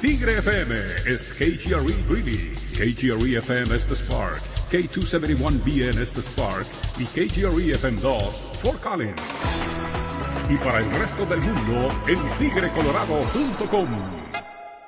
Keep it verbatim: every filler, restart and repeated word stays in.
Tigre F M is K G R E Greeley, K G R E F M Estes Park, K doscientos setenta y uno B N Estes Park y K G R E F M dos Fort Collins. Y para el resto del mundo en tigre colorado punto com.